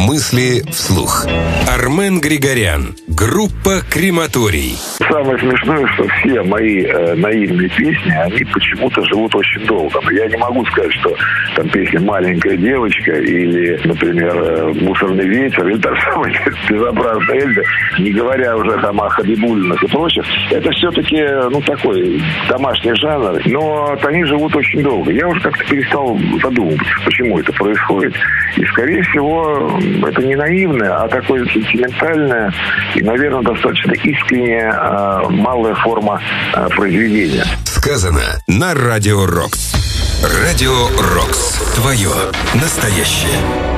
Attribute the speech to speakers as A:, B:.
A: Мысли вслух. Армен Григорян. Группа «Крематорий».
B: Самое смешное, что все мои наивные песни, они почему-то живут очень долго. Я не могу сказать, что там песня «Маленькая девочка» или, например, «Мусорный ветер» или та самая «Безобразная Эльза», не говоря уже там о Хабибулинах и прочих. Это все-таки, такой домашний жанр, но они живут очень долго. Я уже как-то перестал задумываться, почему это происходит. И, скорее всего, это не наивное, а такое сентиментальное и, наверное, достаточно искренняя малая форма произведения.
A: Сказано на Радио Рокс. Радио Рокс. Твое настоящее.